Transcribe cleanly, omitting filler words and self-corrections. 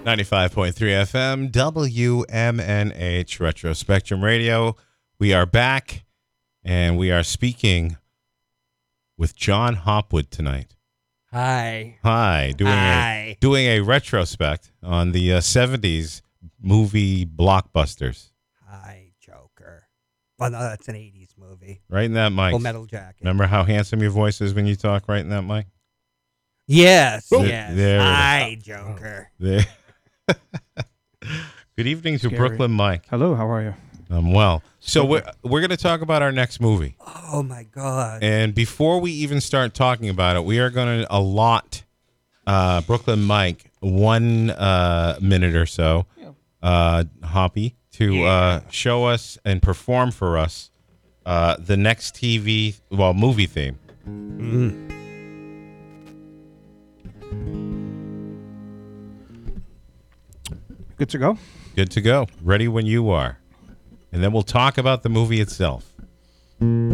95.3 FM, WMNH Retro Spectrum Radio. We are back, and we are speaking with John Hopwood tonight. Hi. Hi. Doing a retrospect on the 70s movie blockbusters. Hi, Joker. Well, no, that's an 80s movie. Right in that mic. Full Metal Jacket. Remember how handsome your voice is when you talk right in that mic? Yes, There it is. Hi, Joker. There. Good evening to Scary. Brooklyn Mike. Hello, how are you? I'm well. So we're going to talk about our next movie. Oh, my God. And before we even start talking about it, we are going to allot Brooklyn Mike 1 minute or so, Hoppy, to show us and perform for us the next movie theme. Good to go? Good to go. Ready when you are. And then we'll talk about the movie itself.